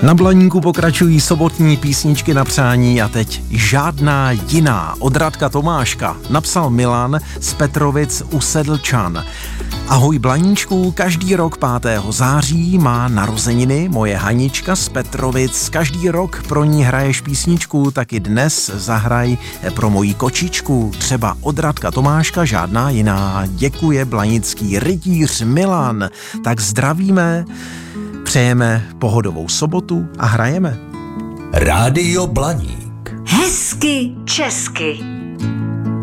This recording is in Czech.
Na Blaníku pokračují sobotní písničky na přání a teď žádná jiná. Od Radka Tomáška napsal Milan z Petrovic u Sedlčan. Ahoj Blaníčku, každý rok 5. září má narozeniny moje Hanička z Petrovic. Každý rok pro ní hraješ písničku, tak i dnes zahraj pro moji kočičku. Třeba od Radka Tomáška žádná jiná. Děkuje blanický rytíř Milan. Tak zdravíme, přejeme pohodovou sobotu a hrajeme. Rádio Blaník. Hezky česky.